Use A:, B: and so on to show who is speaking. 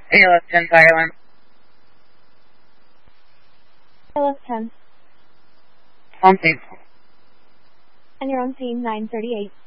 A: ALS 10 fire alarm.
B: ALS 10.
A: On scene.
B: And you're on scene 938.